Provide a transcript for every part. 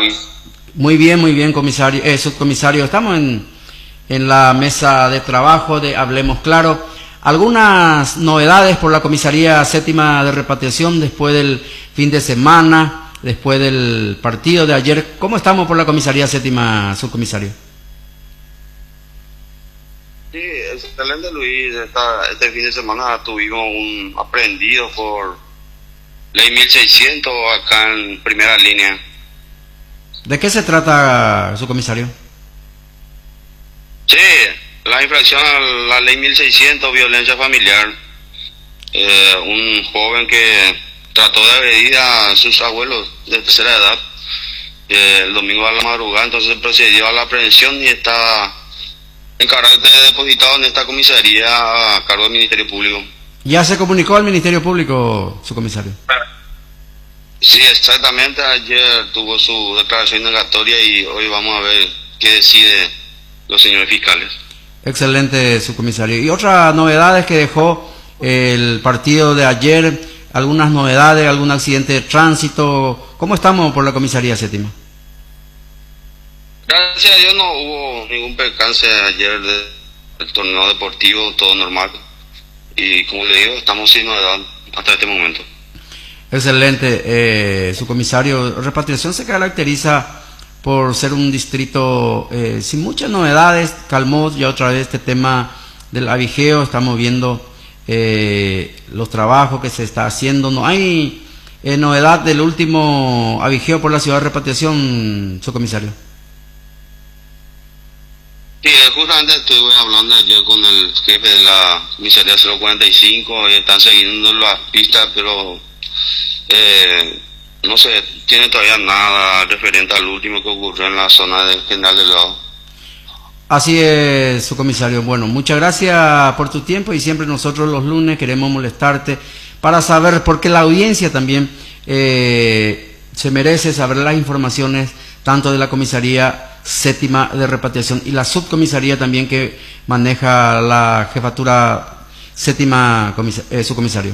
Luis? Muy bien, comisario, subcomisario. Estamos en la mesa de trabajo de Hablemos Claro. Algunas novedades por la Comisaría Séptima de Repatriación después del fin de semana, después del partido de ayer. ¿Cómo estamos por la Comisaría Séptima, subcomisario? Sí, excelente, Luis. Este fin de semana tuvimos un aprehendido por ley 1600 acá en primera línea. ¿De qué se trata, subcomisario? Sí, la infracción a la ley 1600, violencia familiar. Un joven que trató de agredir a sus abuelos de tercera edad el domingo a la madrugada, entonces se procedió a la aprehensión y está en carácter depositado en esta comisaría a cargo del Ministerio Público. ¿Ya se comunicó al Ministerio Público, subcomisario? Sí, exactamente. Ayer tuvo su declaración indagatoria y hoy vamos a ver qué decide los señores fiscales. Excelente, subcomisario. ¿Y otras novedades que dejó el partido de ayer? ¿Algunas novedades, algún accidente de tránsito? ¿Cómo estamos por la Comisaría Séptima? Gracias a Dios no hubo ningún percance ayer del torneo deportivo, todo normal. Y como le digo, estamos sin novedad hasta este momento. Excelente, subcomisario. Repatriación se caracteriza por ser un distrito sin muchas novedades. Calmó ya otra vez este tema del avigeo. Estamos viendo los trabajos que se está haciendo. No hay novedad del último avigeo por la ciudad de Repatriación, subcomisario. Sí, justamente estuve hablando ayer con el jefe de la comisaría 045 y están siguiendo las pistas, pero no se tiene todavía nada referente al último que ocurrió en la zona de General Delgado. Así es, subcomisario. Bueno, muchas gracias por tu tiempo y siempre nosotros los lunes queremos molestarte para saber, porque la audiencia también se merece saber las informaciones tanto de la Comisaría Séptima de Repatriación y la subcomisaría también que maneja la jefatura séptima, subcomisario.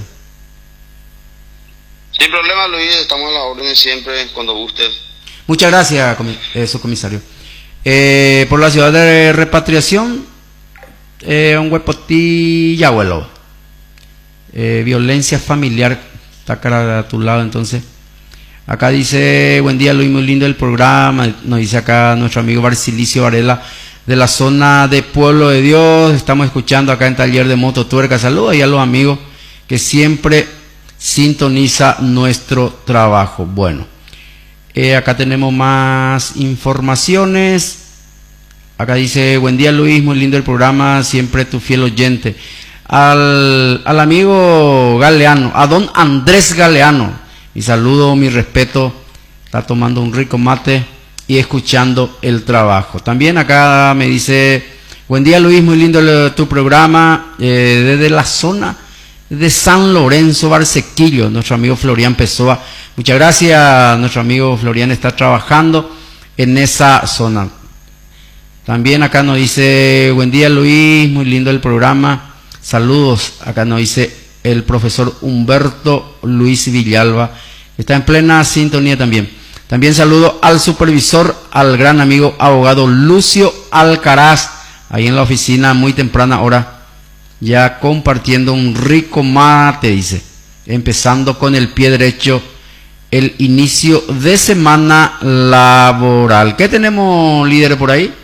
Sin problema, Luis, estamos a la orden siempre, cuando guste. Muchas gracias, subcomisario. Por la ciudad de Repatriación, un huepotí abuelo. Violencia familiar, está cara a tu lado entonces. Acá dice, buen día Luis, muy lindo el programa. Nos dice acá nuestro amigo Barcilicio Varela de la zona de Pueblo de Dios. Estamos escuchando acá en Taller de Moto Tuerca. Saludos y a los amigos que siempre sintoniza nuestro trabajo. Bueno, acá tenemos más informaciones. Acá dice, buen día Luis, muy lindo el programa, siempre tu fiel oyente. Al amigo Galeano, a don Andrés Galeano, mi saludo, mi respeto, está tomando un rico mate y escuchando el trabajo. También acá me dice, buen día Luis, muy lindo tu programa, desde la zona de San Lorenzo, Barsequillo, nuestro amigo Florian Pessoa. Muchas gracias, nuestro amigo Florian está trabajando en esa zona. También acá nos dice, buen día Luis, muy lindo el programa, saludos. Acá nos dice el profesor Humberto Luis Villalba, está en plena sintonía también. También saludo al supervisor, al gran amigo abogado Lucio Alcaraz, ahí en la oficina, muy temprana hora, ya compartiendo un rico mate, dice, empezando con el pie derecho el inicio de semana laboral. ¿Qué tenemos, líder, por ahí?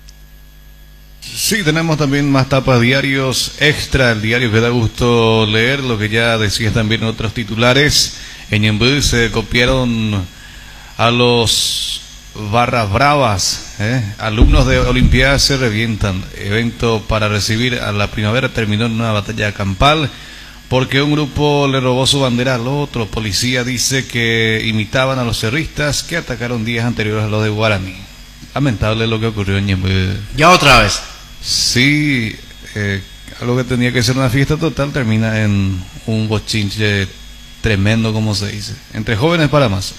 Sí, tenemos también más tapas diarios extra, el diario que da gusto leer, lo que ya decías también en otros titulares. En Ñemby se copiaron a los barras bravas, alumnos de Olimpiada se revientan. Evento para recibir a la primavera terminó en una batalla campal porque un grupo le robó su bandera al otro. Policía dice que imitaban a los cerristas que atacaron días anteriores a los de Guaraní. Lamentable lo que ocurrió en Ñemby. Ya otra vez. Sí, algo que tenía que ser una fiesta total termina en un bochinche tremendo, como se dice, entre jóvenes para más.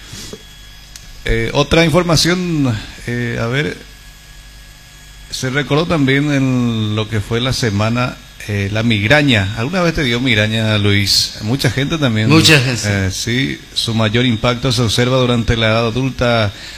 Otra información, a ver, se recordó también en lo que fue la semana la migraña. ¿Alguna vez te dio migraña, Luis? Mucha gente también. Mucha gente. Sí, su mayor impacto se observa durante la edad adulta